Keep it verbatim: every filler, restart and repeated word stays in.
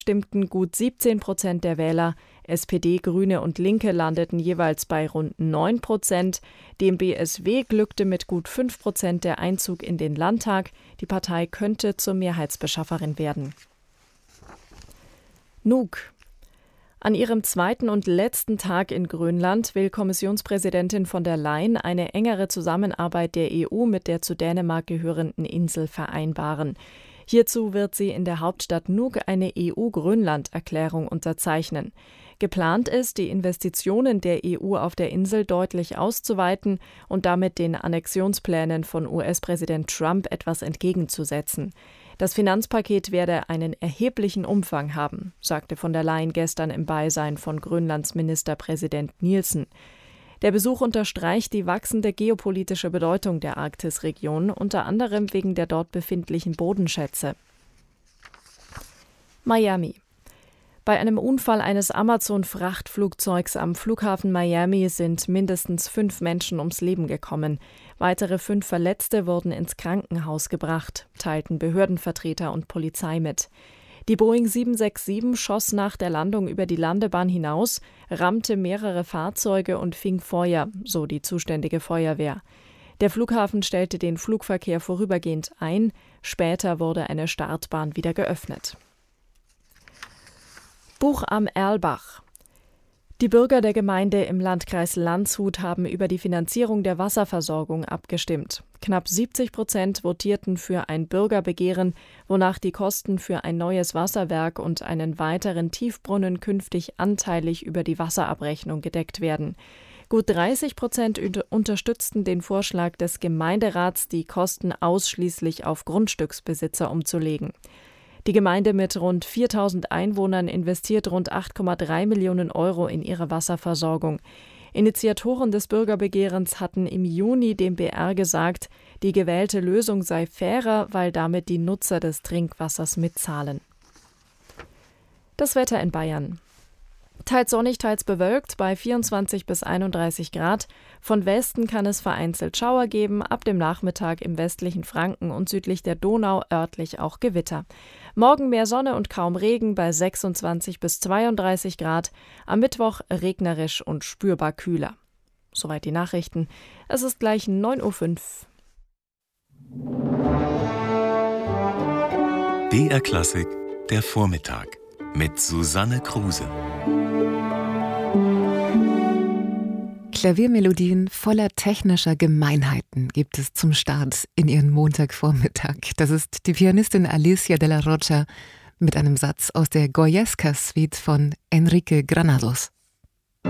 stimmten gut siebzehn Prozent der Wähler, S P D, Grüne und Linke landeten jeweils bei rund neun Prozent. Dem B S W glückte mit gut fünf Prozent der Einzug in den Landtag. Die Partei könnte zur Mehrheitsbeschafferin werden. Nuuk. An ihrem zweiten und letzten Tag in Grönland will Kommissionspräsidentin von der Leyen eine engere Zusammenarbeit der E U mit der zu Dänemark gehörenden Insel vereinbaren. Hierzu wird sie in der Hauptstadt Nuuk eine E U-Grönland-Erklärung unterzeichnen. Geplant ist, die Investitionen der E U auf der Insel deutlich auszuweiten und damit den Annexionsplänen von U S-Präsident Trump etwas entgegenzusetzen. Das Finanzpaket werde einen erheblichen Umfang haben, sagte von der Leyen gestern im Beisein von Grönlands Ministerpräsident Nielsen. Der Besuch unterstreicht die wachsende geopolitische Bedeutung der Arktisregion, unter anderem wegen der dort befindlichen Bodenschätze. Miami. Bei einem Unfall eines Amazon-Frachtflugzeugs am Flughafen Miami sind mindestens fünf Menschen ums Leben gekommen. Weitere fünf Verletzte wurden ins Krankenhaus gebracht, teilten Behördenvertreter und Polizei mit. Die Boeing sieben sechs sieben schoss nach der Landung über die Landebahn hinaus, rammte mehrere Fahrzeuge und fing Feuer, so die zuständige Feuerwehr. Der Flughafen stellte den Flugverkehr vorübergehend ein, später wurde eine Startbahn wieder geöffnet. Buch am Erlbach. Die Bürger der Gemeinde im Landkreis Landshut haben über die Finanzierung der Wasserversorgung abgestimmt. Knapp siebzig Prozent votierten für ein Bürgerbegehren, wonach die Kosten für ein neues Wasserwerk und einen weiteren Tiefbrunnen künftig anteilig über die Wasserabrechnung gedeckt werden. Gut dreißig Prozent unterstützten den Vorschlag des Gemeinderats, die Kosten ausschließlich auf Grundstücksbesitzer umzulegen. Die Gemeinde mit rund viertausend Einwohnern investiert rund acht Komma drei Millionen Euro in ihre Wasserversorgung. Initiatoren des Bürgerbegehrens hatten im Juni dem B R gesagt, die gewählte Lösung sei fairer, weil damit die Nutzer des Trinkwassers mitzahlen. Das Wetter in Bayern. Teils sonnig, teils bewölkt bei vierundzwanzig bis einunddreißig Grad. Von Westen kann es vereinzelt Schauer geben, ab dem Nachmittag im westlichen Franken und südlich der Donau örtlich auch Gewitter. Morgen mehr Sonne und kaum Regen bei sechsundzwanzig bis zweiunddreißig Grad. Am Mittwoch regnerisch und spürbar kühler. Soweit die Nachrichten. Es ist gleich neun Uhr fünf. B R Klassik, der Vormittag mit Susanne Kruse. Klaviermelodien voller technischer Gemeinheiten gibt es zum Start in ihren Montagvormittag. Das ist die Pianistin Alicia de la Rocha mit einem Satz aus der Goyesca-Suite von Enrique Granados.